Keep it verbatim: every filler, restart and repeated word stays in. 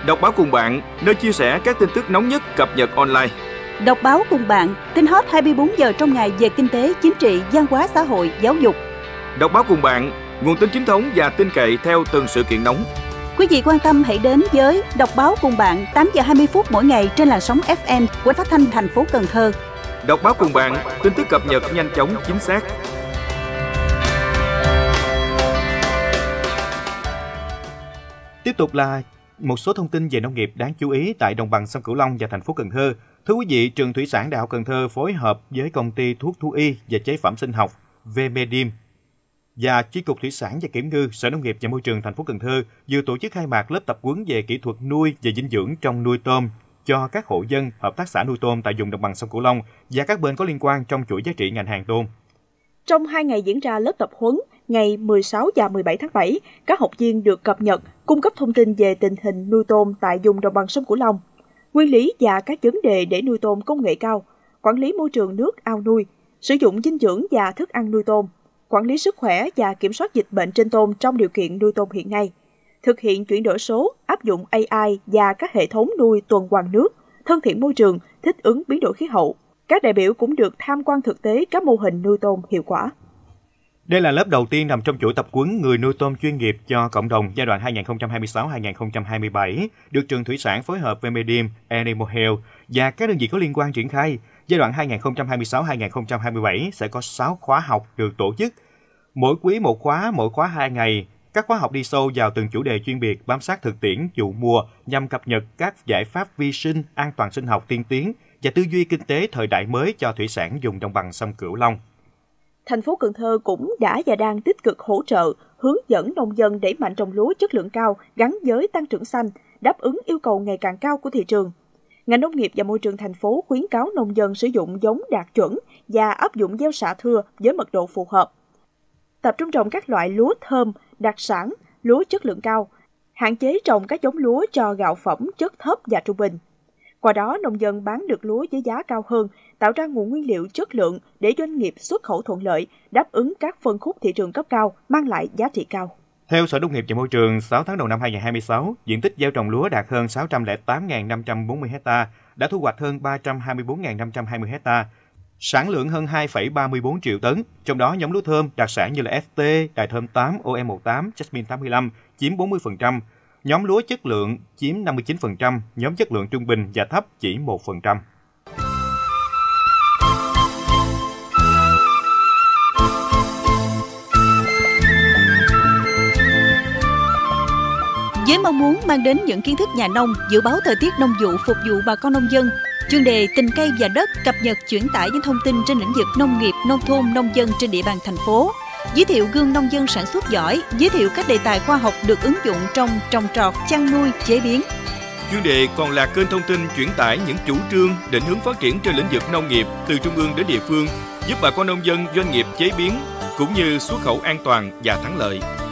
Đọc báo cùng bạn, nơi chia sẻ các tin tức nóng nhất cập nhật online. Đọc báo cùng bạn, tin hot hai mươi bốn giờ trong ngày về kinh tế, chính trị, văn hóa xã hội, giáo dục. Đọc báo cùng bạn, nguồn tin chính thống và tin cậy theo từng sự kiện nóng. Quý vị quan tâm hãy đến với Đọc báo cùng bạn tám giờ hai mươi phút mỗi ngày trên làn sóng ép em của Phát thanh thành phố Cần Thơ. Đọc báo cùng bạn, tin tức cập nhật nhanh chóng, chính xác. Tiếp tục là một số thông tin về nông nghiệp đáng chú ý tại đồng bằng sông Cửu Long và thành phố Cần Thơ. Thưa quý vị, trường Thủy sản Đại học Cần Thơ phối hợp với công ty thuốc thú y và chế phẩm sinh học Vemedim và Chi cục Thủy sản và Kiểm ngư, Sở Nông nghiệp và Môi trường thành phố Cần Thơ vừa tổ chức khai mạc lớp tập huấn về kỹ thuật nuôi và dinh dưỡng trong nuôi tôm cho các hộ dân, hợp tác xã nuôi tôm tại vùng đồng bằng sông Cửu Long và các bên có liên quan trong chuỗi giá trị ngành hàng tôm. Trong hai ngày diễn ra lớp tập huấn, ngày mười sáu và mười bảy tháng bảy, các học viên được cập nhật, cung cấp thông tin về tình hình nuôi tôm tại vùng đồng bằng sông Cửu Long, nguyên lý và các vấn đề để nuôi tôm công nghệ cao, quản lý môi trường nước ao nuôi, sử dụng dinh dưỡng và thức ăn nuôi tôm, quản lý sức khỏe và kiểm soát dịch bệnh trên tôm trong điều kiện nuôi tôm hiện nay, thực hiện chuyển đổi số, áp dụng a i và các hệ thống nuôi tuần hoàn nước, thân thiện môi trường, thích ứng biến đổi khí hậu. Các đại biểu cũng được tham quan thực tế các mô hình nuôi tôm hiệu quả. Đây là lớp đầu tiên nằm trong chuỗi tập huấn người nuôi tôm chuyên nghiệp cho cộng đồng giai đoạn hai nghìn không trăm hai mươi sáu đến hai nghìn không trăm hai mươi bảy, được trường Thủy sản phối hợp với Vemedim, Animal Health và các đơn vị có liên quan triển khai. Giai đoạn hai nghìn không trăm hai mươi sáu đến hai nghìn không trăm hai mươi bảy sẽ có sáu khóa học được tổ chức. Mỗi quý một khóa, mỗi khóa hai ngày. Các khóa học đi sâu vào từng chủ đề chuyên biệt, bám sát thực tiễn vụ mùa nhằm cập nhật các giải pháp vi sinh, an toàn sinh học tiên tiến và tư duy kinh tế thời đại mới cho thủy sản vùng đồng bằng sông Cửu Long. Thành phố Cần Thơ cũng đã và đang tích cực hỗ trợ, hướng dẫn nông dân đẩy mạnh trồng lúa chất lượng cao gắn với tăng trưởng xanh, đáp ứng yêu cầu ngày càng cao của thị trường. Ngành nông nghiệp và môi trường thành phố khuyến cáo nông dân sử dụng giống đạt chuẩn và áp dụng gieo xạ thưa với mật độ phù hợp. Tập trung trồng các loại lúa thơm, đặc sản, lúa chất lượng cao, hạn chế trồng các giống lúa cho gạo phẩm chất thấp và trung bình. Qua đó, nông dân bán được lúa với giá cao hơn, tạo ra nguồn nguyên liệu chất lượng để doanh nghiệp xuất khẩu thuận lợi, đáp ứng các phân khúc thị trường cấp cao, mang lại giá trị cao. Theo Sở Nông nghiệp và Môi trường, sáu tháng đầu năm hai nghìn không trăm hai mươi sáu, diện tích gieo trồng lúa đạt hơn sáu trăm lẻ tám nghìn năm trăm bốn mươi ha, đã thu hoạch hơn ba trăm hai mươi bốn nghìn năm trăm hai mươi ha, sản lượng hơn hai phẩy ba mươi bốn triệu tấn. Trong đó, nhóm lúa thơm đặc sản như là ét tê, Đài Thơm tám, o em mười tám, Jasmine tám mươi lăm chiếm bốn mươi phần trăm, nhóm lúa chất lượng chiếm năm mươi chín phần trăm, nhóm chất lượng trung bình và thấp chỉ một phần trăm. Với mong muốn mang đến những kiến thức nhà nông, dự báo thời tiết nông vụ phục vụ bà con nông dân, chuyên đề Tình cây và đất cập nhật chuyển tải những thông tin trên lĩnh vực nông nghiệp, nông thôn, nông dân trên địa bàn thành phố, giới thiệu gương nông dân sản xuất giỏi, giới thiệu các đề tài khoa học được ứng dụng trong trồng trọt, chăn nuôi, chế biến. Chuyên đề còn là kênh thông tin chuyển tải những chủ trương, định hướng phát triển trên lĩnh vực nông nghiệp từ trung ương đến địa phương, giúp bà con nông dân, doanh nghiệp chế biến cũng như xuất khẩu an toàn và thắng lợi.